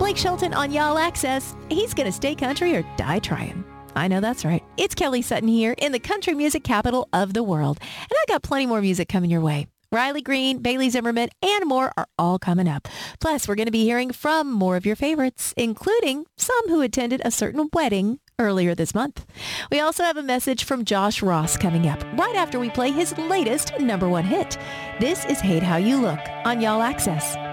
Blake Shelton on Y'all Access. He's going to stay country or die trying. I know that's right. It's Kelly Sutton here in the country music capital of the world. And I got plenty more music coming your way. Riley Green, Bailey Zimmerman, and more are all coming up. Plus, we're going to be hearing from more of your favorites, including some who attended a certain wedding earlier this month. We also have a message from Josh Ross coming up right after we play his latest #1 hit. This is Hate How You Look on Y'all Access.